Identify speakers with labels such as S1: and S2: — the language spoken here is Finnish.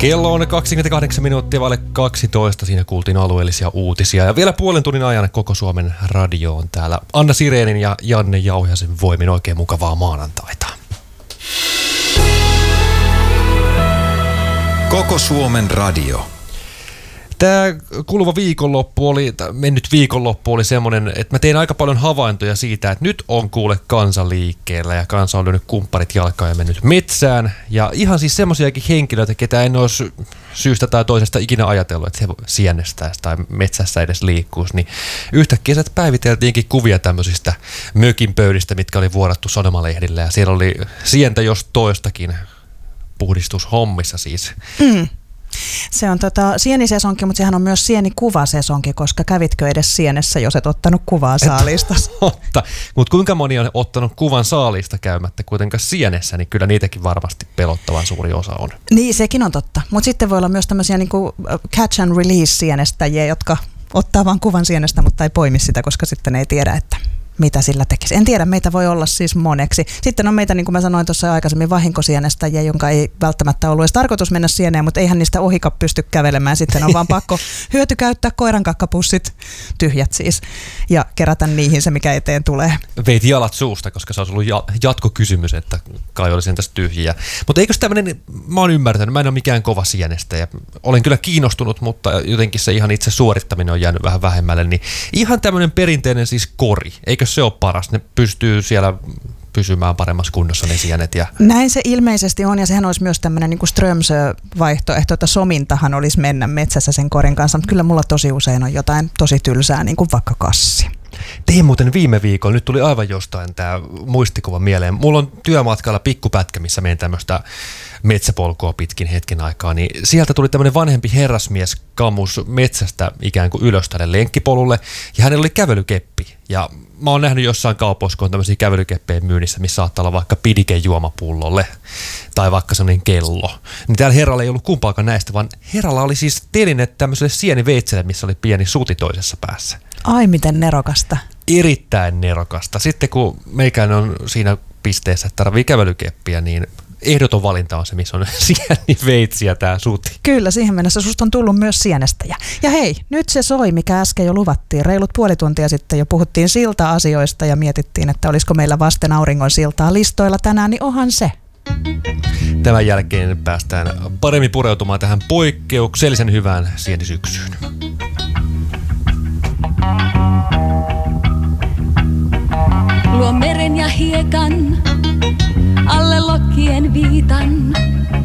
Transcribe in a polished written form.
S1: Kello on 28 minuuttia vaille 12. Siinä kuultiin alueellisia uutisia. Ja vielä puolen tunnin ajan koko Suomen radio on täällä. Anna Sirenin ja Janne Jauhiasen voimin oikein mukavaa maanantaita.
S2: Koko Suomen radio.
S1: Tämä kuluva mennyt viikonloppu oli semmoinen, että mä tein aika paljon havaintoja siitä, että nyt on kuule kansa liikkeellä ja kansa on lyönyt kumpparit jalkaan ja mennyt metsään. Ja ihan siis semmoisiakin henkilöitä, ketä en olisi syystä tai toisesta ikinä ajatellut, että se sienestäisi tai metsässä edes liikkuisi. Niin yhtäkkiä sieltä päiviteltiinkin kuvia tämmöisistä mökin pöydistä, mitkä oli vuorattu sanomalehdillä ja siellä oli sientä jos toistakin puhdistushommissa siis.
S3: Se on sienisesonki, mutta sehän on myös sienikuvasesonki, koska kävitkö edes sienessä, jos et ottanut kuvaa saalista?
S1: Totta, mutta kuinka moni on ottanut kuvan saalista käymättä kuitenkaan sienessä, niin kyllä niitäkin varmasti pelottavan suuri osa on.
S3: Niin, sekin on totta, mutta sitten voi olla myös tämmöisiä niin kuin catch and release sienestäjiä, jotka ottaa vaan kuvan sienestä, mutta ei poimi sitä, koska sitten ei tiedä, että mitä sillä tekisi. En tiedä, meitä voi olla siis moneksi. Sitten on meitä, niin kuin mä sanoin tuossa aikaisemmin, vahinkosienestäjiä, jonka ei välttämättä ollut edes tarkoitus mennä sieneen, mutta eihän niistä ohikaan pysty kävelemään. Sitten on vaan pakko hyötykäyttää koirankakkapussit, tyhjät siis, ja kerätä niihin se, mikä eteen tulee.
S1: Veit jalat suusta, koska se olisi ollut jatkokysymys, että kai oli sen tässä tyhjiä. Mutta eikös tämmöinen, mä oon ymmärtänyt, mä en ole mikään kova sienestäjä. Olen kyllä kiinnostunut, mutta jotenkin se ihan itse suorittaminen on jäänyt vähän vähemmälle. Niin ihan tämmöinen perinteinen siis kori, eikö se ole paras? Ne pystyy siellä pysymään paremmassa kunnossa ne sienet. Ja
S3: näin se ilmeisesti on, ja sehän olisi myös tämmöinen niin kuin Strömsö-vaihtoehto, että somintahan olisi mennä metsässä sen korin kanssa, mutta kyllä mulla tosi usein on jotain tosi tylsää, niin kuin vaikka kassi.
S1: Tein muuten viime viikolla, nyt tuli aivan jostain tämä muistikuva mieleen. Mulla on työmatkalla pikkupätkä, missä menen tämmöistä metsäpolkua pitkin hetken aikaa, niin sieltä tuli tämmöinen vanhempi herrasmies kammus metsästä ikään kuin ylös tälle lenkkipolulle, ja hänellä oli kävelykeppi. Ja mä oon nähnyt jossain kaupoissa, kun on tämmöisiä kävelykeppejä myynnissä, missä saattaa olla vaikka pidike juomapullolle tai vaikka semmoinen kello. Niin täällä herralla ei ollut kumpaakaan näistä, vaan herralla oli siis teline tämmöiselle sieniveitselle, missä oli pieni suti toisessa päässä.
S3: Ai miten nerokasta.
S1: Erittäin nerokasta. Sitten kun meikään on siinä pisteessä, että tarvii kävelykeppiä, niin ehdoton valinta on se, missä on sieniveitsi ja tää suti.
S3: Kyllä, siihen mennessä susta on tullut myös sienestäjä. Ja hei, nyt se soi, mikä äsken jo luvattiin. Reilut puoli tuntia sitten jo puhuttiin silta-asioista ja mietittiin, että olisiko meillä vasten auringon siltaa listoilla tänään, niin onhan se.
S1: Tämän jälkeen päästään paremmin pureutumaan tähän poikkeuksellisen hyvään sienisyksyyn.
S4: Luo meren ja hiekan, alle lokkien viitan.